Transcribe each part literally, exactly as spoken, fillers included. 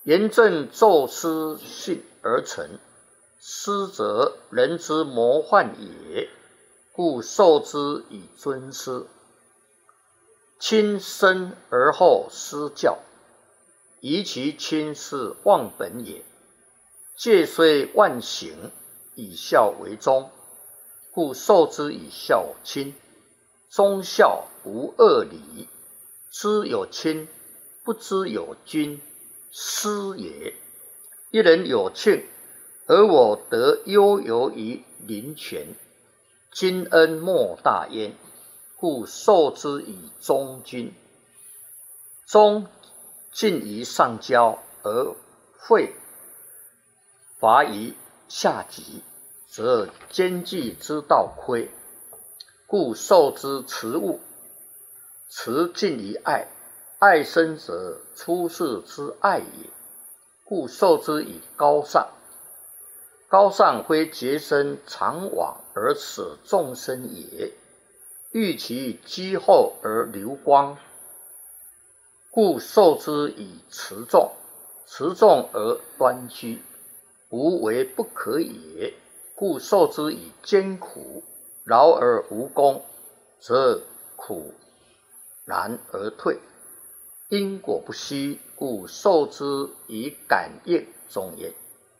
言正奏思信而成，思则人之模范也，故受之以尊师。亲生而后师教，宜其亲是忘本也。戒虽万行，以孝为宗，故受之以孝亲。忠孝无二理，知有亲，不知有君，师也。一人有庆，而我得悠游于林泉，今恩莫大焉，故受之以忠君。忠尽于上交，而废伐于下级，则兼济之道亏，故受之慈物。慈尽于爱，爱生者出世之爱也，故受之以高尚。高尚非洁身常往而舍众生也，欲其积厚而流光，故受之以持重。持重而端居，无为不可也，故受之以艰苦。劳而无功，则苦难而退，因果不息，故受之以感应中焉。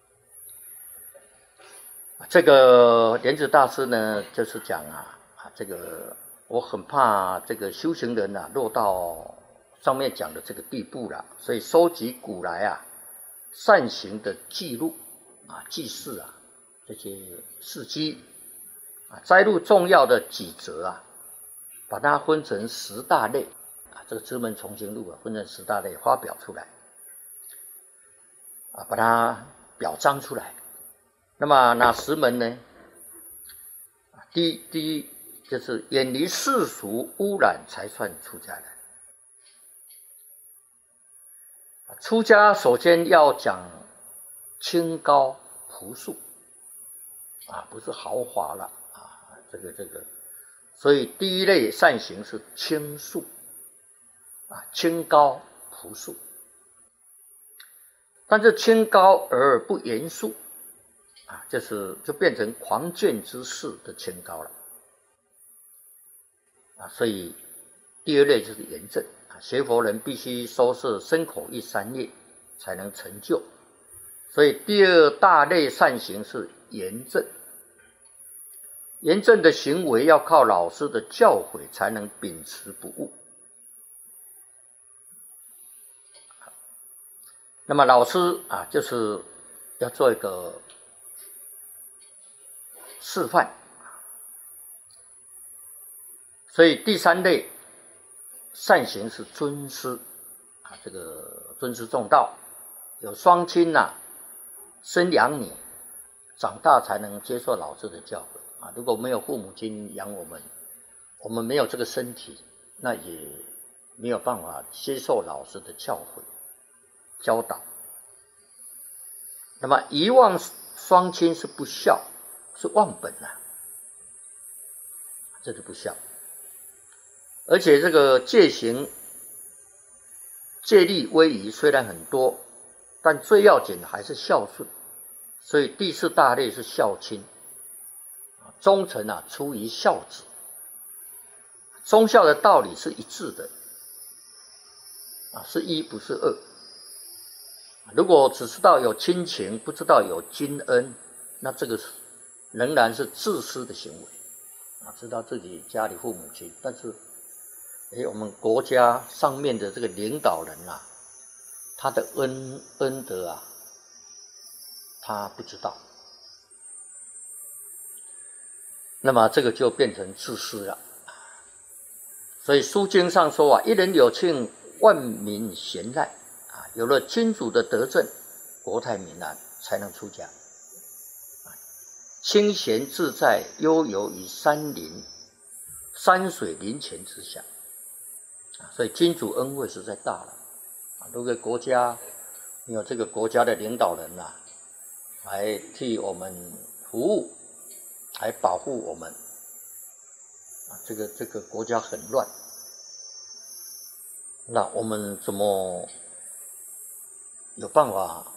这个莲子大师呢，就是讲啊，啊，这个我很怕这个修行人啊，落到上面讲的这个地步了，所以收集古来啊善行的记录啊、记事啊这些事迹啊，摘录重要的几则啊，把它分成十大类啊，这个《知门重行录》啊，分成十大类发表出来啊，把它表彰出来。那么哪十门呢？第一，第一就是远离世俗污染才算出家人。出家首先要讲清高朴素啊，不是豪华了啊，这个这个，所以第一类善行是清素啊，清高朴素。但是清高而不严肃啊，就是就变成狂狷之士的清高了啊，所以第二类就是严正啊，学佛人必须收摄身口意三业才能成就，所以第二大类善行是严正。严正的行为要靠老师的教诲才能秉持不误。那么老师啊，就是要做一个示范，所以第三类善行是尊师啊，这个尊师重道，有双亲呐、啊，生养你，长大才能接受老师的教诲啊。如果没有父母亲养我们，我们没有这个身体，那也没有办法接受老师的教诲教导。那么遗忘双亲是不孝，是忘本啊，这是不孝。而且这个戒行戒律威仪虽然很多，但最要紧的还是孝顺。所以第四大类是孝亲，忠诚啊出于孝子，忠孝的道理是一致的啊，是一不是二。如果只知道有亲情，不知道有君恩，那这个仍然是自私的行为啊！知道自己家里父母亲，但是，哎，我们国家上面的这个领导人啊，他的恩恩德啊，他不知道，那么这个就变成自私了。所以书经上说啊，一人有庆，万民贤赖。有了君主的德政，国泰民安，才能出家。清闲自在，悠游于山林、山水林泉之下。所以君主恩惠实在大了。如果国家有这个国家的领导人啊，来替我们服务，来保护我们，这个这个国家很乱，那我们怎么有办法